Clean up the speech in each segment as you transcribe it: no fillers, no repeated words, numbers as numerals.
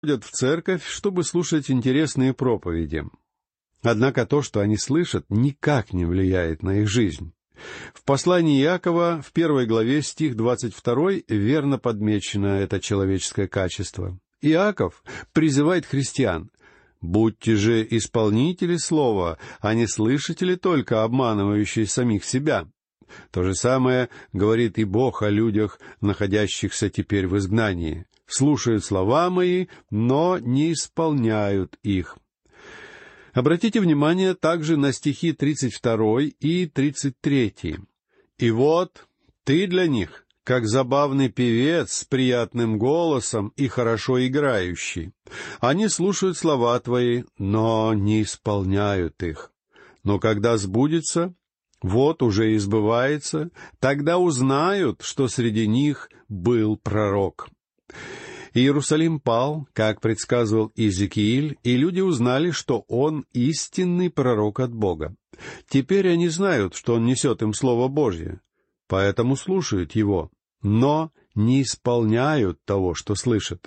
ходят в церковь, чтобы слушать интересные проповеди. Однако то, что они слышат, никак не влияет на их жизнь. В послании Иакова, в 1 главе, стих 22, верно подмечено это человеческое качество. Иаков призывает христиан: «Будьте же исполнители слова, а не слышатели только, обманывающие самих себя». То же самое говорит и Бог о людях, находящихся теперь в изгнании. «Слушают слова мои, но не исполняют их». Обратите внимание также на стихи 32 и 33. «И вот ты для них, как забавный певец с приятным голосом и хорошо играющий. Они слушают слова твои, но не исполняют их. Но когда сбудется, вот уже и сбывается, тогда узнают, что среди них был пророк». Иерусалим пал, как предсказывал Иезекииль, и люди узнали, что он истинный пророк от Бога. Теперь они знают, что он несет им Слово Божье, поэтому слушают его, но не исполняют того, что слышат.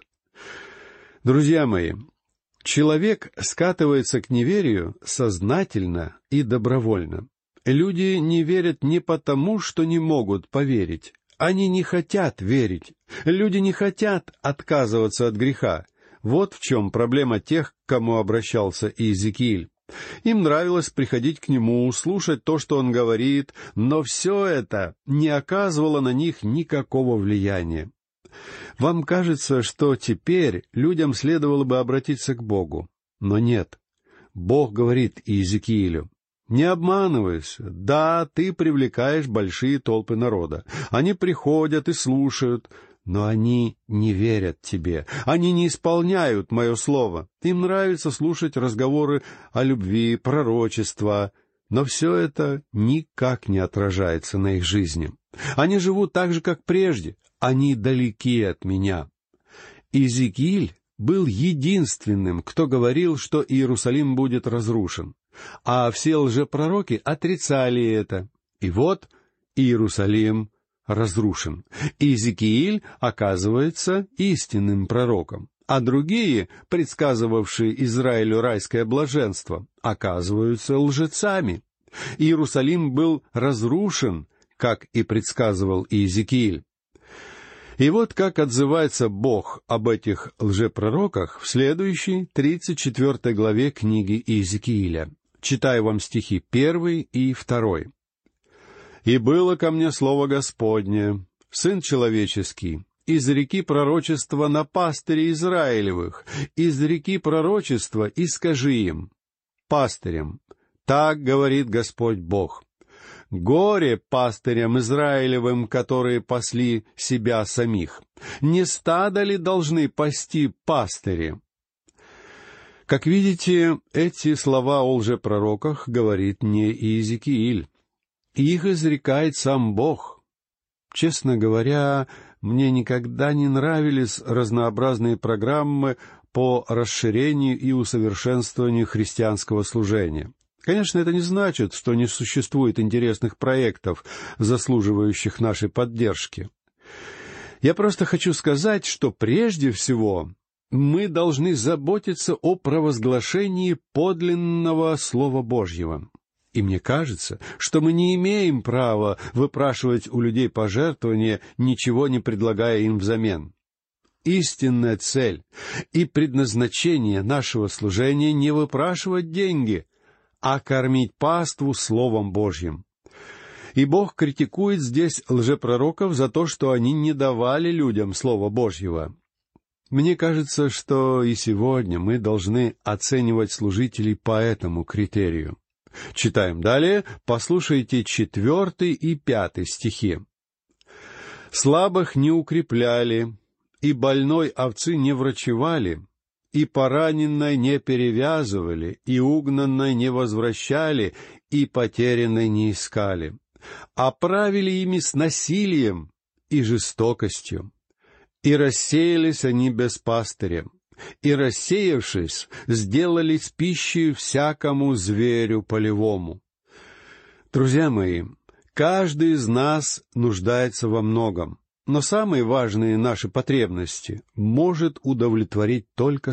Друзья мои, человек скатывается к неверию сознательно и добровольно. Люди не верят не потому, что не могут поверить. Они не хотят верить. Люди не хотят отказываться от греха. Вот в чем проблема тех, к кому обращался Иезекииль. Им нравилось приходить к нему, слушать то, что он говорит, но все это не оказывало на них никакого влияния. Вам кажется, что теперь людям следовало бы обратиться к Богу. Но нет. Бог говорит Иезекиилю: «Не обманывайся. Да, ты привлекаешь большие толпы народа. Они приходят и слушают, но они не верят тебе. Они не исполняют мое слово. Им нравится слушать разговоры о любви, пророчества, но все это никак не отражается на их жизни. Они живут так же, как прежде. Они далеки от меня». Иезекииль был единственным, кто говорил, что Иерусалим будет разрушен. А все лжепророки отрицали это. И вот Иерусалим разрушен. Иезекииль оказывается истинным пророком, а другие, предсказывавшие Израилю райское блаженство, оказываются лжецами. Иерусалим был разрушен, как и предсказывал Иезекииль. И вот как отзывается Бог об этих лжепророках в следующей 34 главе книги Иезекииля. Читаю вам стихи 1 и 2. «И было ко мне слово Господне: Сын человеческий, изреки пророчества на пастырей Израилевых, изреки пророчества и скажи им, пастырям, так говорит Господь Бог: горе пастырям Израилевым, которые пасли себя самих. Не стадо ли должны пасти пастыри?» Как видите, эти слова о лжепророках говорит не Иезекииль. Их изрекает сам Бог. Честно говоря, мне никогда не нравились разнообразные программы по расширению и усовершенствованию христианского служения. Конечно, это не значит, что не существует интересных проектов, заслуживающих нашей поддержки. Я просто хочу сказать, что прежде всего мы должны заботиться о провозглашении подлинного Слова Божьего. И мне кажется, что мы не имеем права выпрашивать у людей пожертвования, ничего не предлагая им взамен. Истинная цель и предназначение нашего служения не выпрашивать деньги, а кормить паству Словом Божьим. И Бог критикует здесь лжепророков за то, что они не давали людям Слова Божьего. Мне кажется, что и сегодня мы должны оценивать служителей по этому критерию. Читаем далее, послушайте 4 и 5 стихи. «Слабых не укрепляли, и больной овцы не врачевали, и пораненной не перевязывали, и угнанной не возвращали, и потерянной не искали, а правили ими с насилием и жестокостью. И рассеялись они без пастыря, и, рассеявшись, сделались пищей всякому зверю полевому». Друзья мои, каждый из нас нуждается во многом. Но самые важные наши потребности может удовлетворить только